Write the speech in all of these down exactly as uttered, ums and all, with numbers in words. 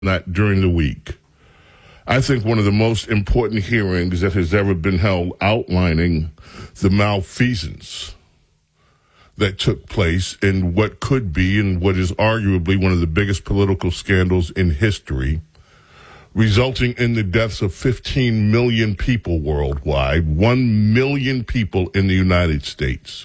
that during the week. I think one of the most important hearings that has ever been held outlining the malfeasance that took place in what could be and what is arguably one of the biggest political scandals in history, resulting in the deaths of fifteen million people worldwide, one million people in the United States.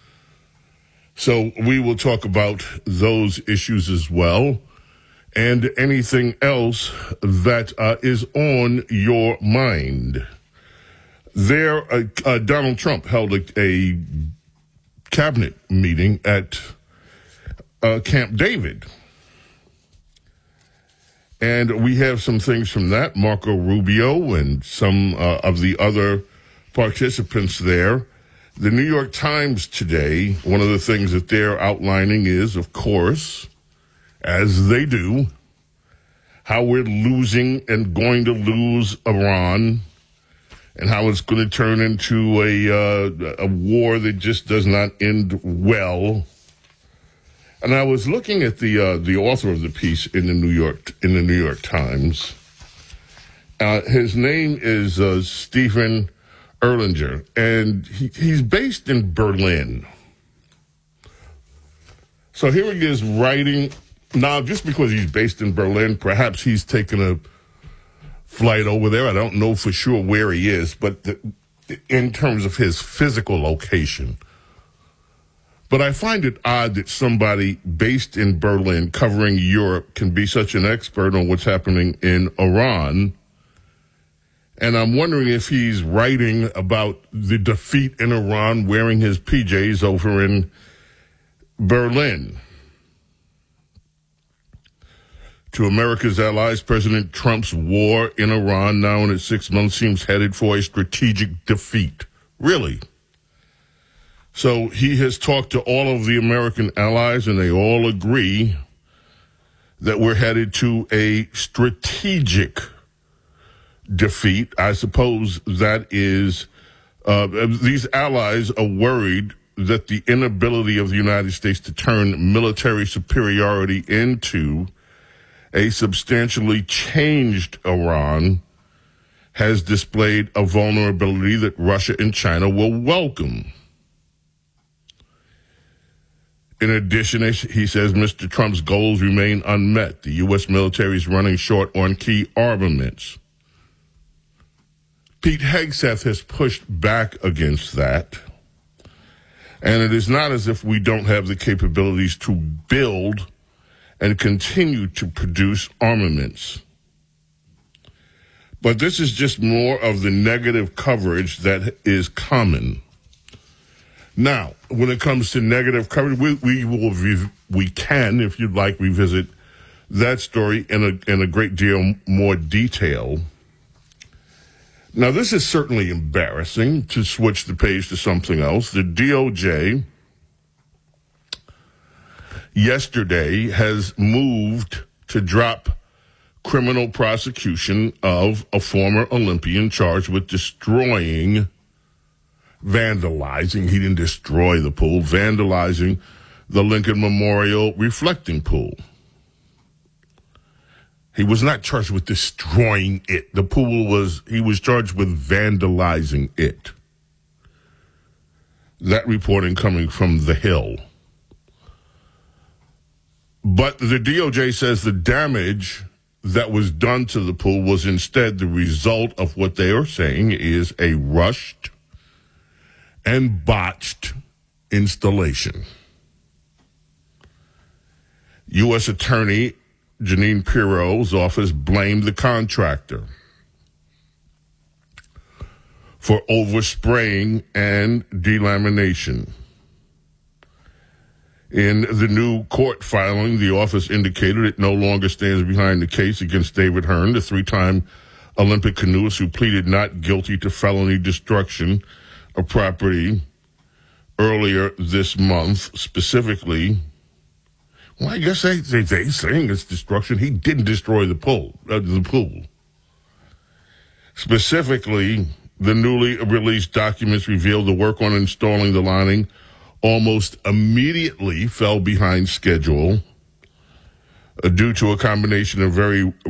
So we will talk about those issues as well, and anything else that uh, is on your mind. There, uh, uh, Donald Trump held a, a cabinet meeting at uh, Camp David. And we have some things from that, Marco Rubio and some uh, of the other participants there. The New York Times today, one of the things that they're outlining is, of course, as they do, how we're losing and going to lose Iran, and how it's going to turn into a uh, a war that just does not end well. And I was looking at the uh, the author of the piece in the New York in the New York Times. Uh, his name is uh, Stephen Erlanger, and he, he's based in Berlin. So here he is writing. Now, just because he's based in Berlin, perhaps he's taken a flight over there. I don't know for sure where he is, but the, in terms of his physical location. But I find it odd that somebody based in Berlin covering Europe can be such an expert on what's happening in Iran. And I'm wondering if he's writing about the defeat in Iran wearing his P Js over in Berlin. To America's allies, President Trump's war in Iran, now in its sixth month, seems headed for a strategic defeat. Really? So he has talked to all of the American allies, and they all agree that we're headed to a strategic defeat. I suppose that is, uh, these allies are worried that the inability of the United States to turn military superiority into a substantially changed Iran has displayed a vulnerability that Russia and China will welcome. In addition, he says Mister Trump's goals remain unmet. The U S military is running short on key armaments. Pete Hegseth has pushed back against that. And it is not as if we don't have the capabilities to build and continue to produce armaments. But this is just more of the negative coverage that is common. Now, when it comes to negative coverage, we, we will re- we can, if you'd like, revisit that story in a in a great deal more detail. Now, this is certainly embarrassing, to switch the page to something else. The D O J yesterday has moved to drop criminal prosecution of a former Olympian charged with destroying, vandalizing, he didn't destroy the pool, vandalizing the Lincoln Memorial reflecting pool. He was not charged with destroying it. The pool was, he was charged with vandalizing it. That reporting coming from The Hill. But the D O J says the damage that was done to the pool was instead the result of what they are saying is a rushed and botched installation. U S Attorney Jeanine Pirro's office blamed the contractor for overspraying and delamination. In the new court filing, the office indicated it no longer stands behind the case against David Hearn, the three-time Olympic canoeist who pleaded not guilty to felony destruction of property earlier this month. Specifically, well, I guess they, they, they're saying it's destruction. He didn't destroy the pool. Uh, the pool. Specifically, the newly released documents revealed the work on installing the lining almost immediately fell behind schedule. uh, due to a combination of very